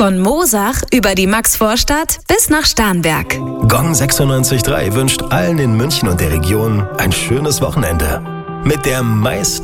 Von Moosach über die Maxvorstadt bis nach Starnberg. Gong 96.3 wünscht allen in München und der Region ein schönes Wochenende. Mit der meisten